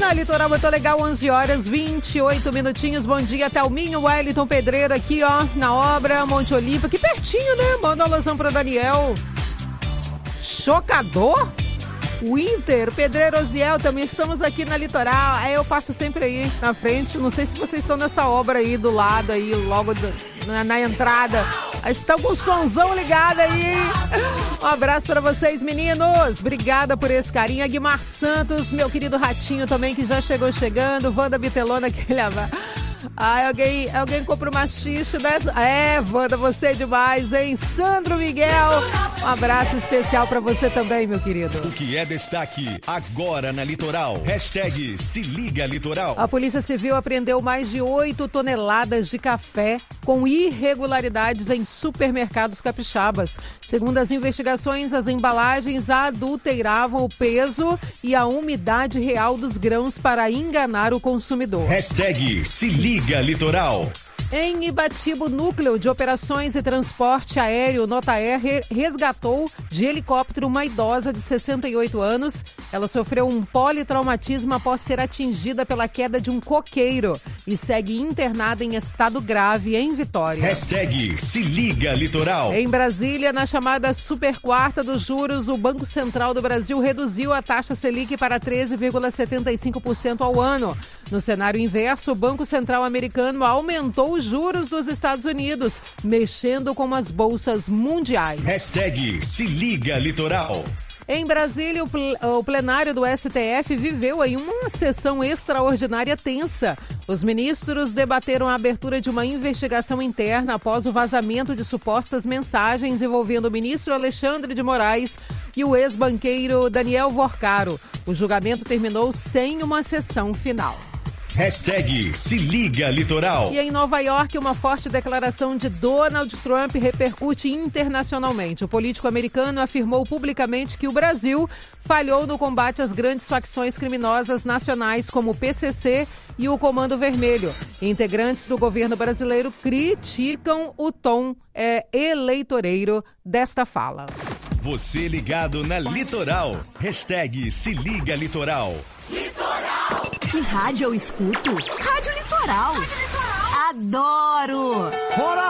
Na Litoral Muito Legal, 11 horas 28 minutinhos. Bom dia, Thelminho, Wellington Pedreiro aqui, ó, na obra Monte Olimpo. Que pertinho, né? Manda uma alusão pro Daniel. Chocador? Winter, Pedreiro, Osiel, também estamos aqui na Litoral. Eu passo sempre aí na frente. Não sei se vocês estão nessa obra aí do lado, aí, logo na entrada. Estão com o somzão ligado aí. Um abraço para vocês, meninos. Obrigada por esse carinho. Aguimar Santos, meu querido Ratinho também, que já chegou chegando. Wanda Bitelona, que ele alguém compra uma xixa dessa. Wanda, você é demais, hein? Sandro Miguel, um abraço especial pra você também, meu querido. O que é destaque agora na Litoral? Hashtag Se Liga Litoral. A Polícia Civil apreendeu mais de 8 toneladas de café com irregularidades em supermercados capixabas. Segundo as investigações, as embalagens adulteravam o peso e a umidade real dos grãos para enganar o consumidor. Hashtag Se Liga Litoral. Em Ibatiba, o Núcleo de Operações e Transporte Aéreo Notaer resgatou de helicóptero uma idosa de 68 anos. Ela sofreu um politraumatismo após ser atingida pela queda de um coqueiro e segue internada em estado grave em Vitória. Hashtag Se Liga Litoral. Em Brasília, na chamada Super Quarta dos Juros, o Banco Central do Brasil reduziu a taxa Selic para 13,75% ao ano. No cenário inverso, o Banco Central americano aumentou os juros dos Estados Unidos, mexendo com as bolsas mundiais. Hashtag Se Liga Litoral. Em Brasília, o plenário do STF viveu aí uma sessão extraordinária tensa. Os ministros debateram a abertura de uma investigação interna após o vazamento de supostas mensagens envolvendo o ministro Alexandre de Moraes e o ex-banqueiro Daniel Vorcaro. O julgamento terminou sem uma sessão final. Hashtag Se Liga Litoral. E em Nova York, uma forte declaração de Donald Trump repercute internacionalmente. O político americano afirmou publicamente que o Brasil falhou no combate às grandes facções criminosas nacionais como o PCC e o Comando Vermelho. Integrantes do governo brasileiro criticam o tom eleitoreiro desta fala. Você ligado na Litoral. Hashtag Se Liga Litoral. Litoral! Que rádio eu escuto? Rádio Litoral. Rádio Litoral. Adoro!